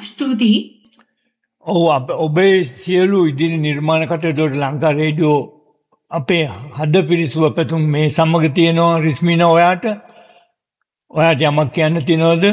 ස්තුතියි. ඔබේ සියලු ඉදිරි නිර්මාණ කටයුතුවලට ලංකා රේඩියෝ අපේ හද පිරිසුව පැතුම් මේ සමග තියෙනවා. රිස්මින ඔයාට යමක් කියන්න තියෙනවද?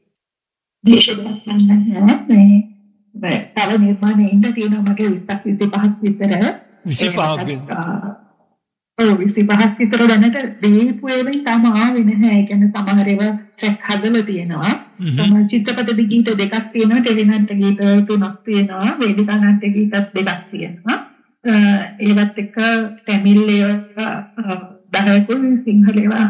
තව නිර්මාණය ඉන්න තියෙනවා මගේ 25ක් විතර. 25ක් 25ක් විතර දැනට දීපු ඒවායින් තාම ආවේ නැහැ. ඒ කියන්නේ සමහර ඒවා ට්‍රැක් හදලා තියෙනවා. සමහර චිත්‍රපට ගීත දෙකක් තියෙනවා, ටෙලිනාට්‍ය ගීත 3ක් තියෙනවා, වේදිකා නාට්‍ය ගීත 2ක් තියෙනවා. ඒවත් එක්ක තමිල් ඒවා 10කුයි සිංහල ඒවා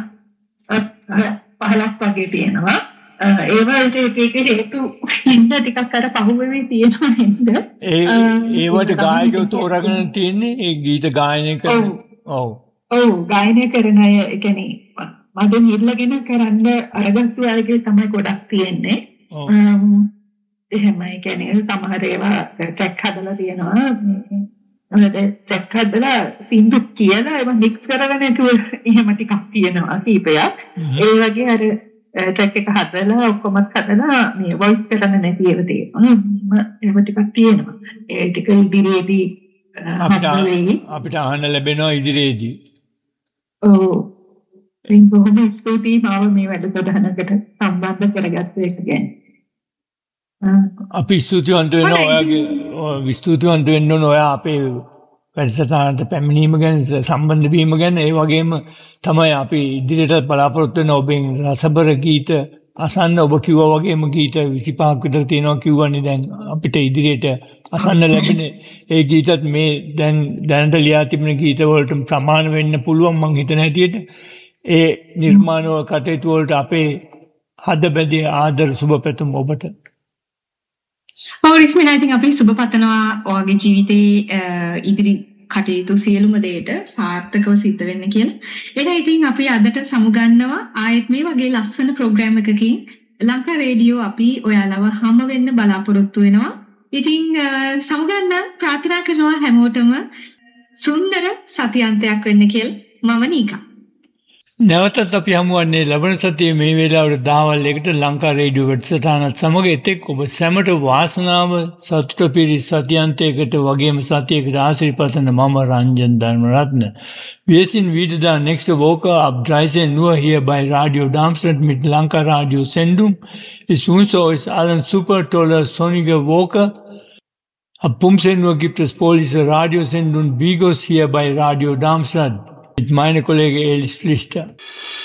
15ක් වගේ තියෙනවා. ඒවට එක හේතු හින්දා ටිකක් අර පහුවෙවි තියෙනවා නේද? ඒවට ගායකයෝ තෝරාගෙන තියෙන්නේ ඒ ගීත ගායනය කරන. ඔව් ගායනය කරන අය ඒ කියන්නේ මඩ නිර්ලගෙන කරන්න අරගත්තු අයගේ තමයි ගොඩක් තියෙන්නේ. එහෙමයි කියන්නේ සමහර ඒවා ට්‍රැක් හදලා තියෙනවා. ට්‍රැක් හදලා සින්දු කියලා ඒවා මික්ස් කරගෙන එහෙම ටිකක් තියෙනවා කීපයක්. ඒ වගේ අර ට්‍රැක් එක හදලා ඔක්කොම හදලා මේ වොයිස් කරන්න නැති ඒවා තියෙනවා. ඒව ටිකක් තියෙනවා. ඒ ටික ඉදිරියේදී අපිට අහන්න ලැබෙනවා ඉදිරියේදී. බොහොම ස්තුතියි මාව මේ වැඩසටහනකට සම්බන්ධ කරගත්ත එක ගැන. අපි ස්තුතිවන්ත වෙනවා ඔයාගේ ස්තුතිවන්ත වෙන්න ඕන ඔයා අපේ වැඩසටහනට පැමිණීම ගැන සම්බන්ධ වීම ගැන. ඒ වගේම තමයි අපි ඉදිරියට බලාපොරොත්තු වෙන ඔබෙන් රසබර ගීත අසන්න. ඔබ කිව්වා වගේම ගීත 25ක් විතර තියෙනවා කිව්වනේ. දැන් අපිට ඉදිරියට අසන්න ලැබෙන ඒ ගීතත් මේ දැනට ලියා තිබෙන ගීත වලට සමාන වෙන්න පුළුවන් මං හිතන හැටියට. ඒ නිර්මාණ කටයුතු වලට අපේ හද බැඳේ ආදර සුබ පැතුම් ඔබට. රිස්මින I think අපි සුබ පතනවා ඔයාගේ ජීවිතේ ඉදිරි කටයුතු සියලුම දේට සාර්ථකව සිද්ධ වෙන්න කියලා. ඒකයි ඉතින් අපි අදට සමුගන්නවා ආයෙත් මේ වගේ ලස්සන ප්‍රෝග්‍රෑම් එකකින් ලංකා රේඩියෝ අපි ඔයාලව හම වෙන්න බලාපොරොත්තු වෙනවා. ඉතින් සමුගන්න ප්‍රාර්ථනා කරනවා හැමෝටම සුන්දර සතියන්තයක් වෙන්න කියලා. මම නීකා. නැවතත් අපි හමුවන්නේ ලබන සතියේ මේ වේලාවට දහවල් 1ට ලංකා රේඩියෝ වැඩසටහනත් සමග. එතෙක් ඔබ සැමට වාසනාව සතුට පිරි සතියන්තයකට වගේම සතියකට ආශිර්වාද මම Ranjan Dharmaratne. Wir sind wieder da nächste Woche ab 13 Uhr hier bei Radio Darmstadt mit Lanka Radio Sendung. Ich wünsche euch allen super tolle sonnige Woche. Ab 15 Uhr gibt es Police Radiosendung Bigos hier bei Radio Darmstadt mit meinem Kollegen Elis Pflichter.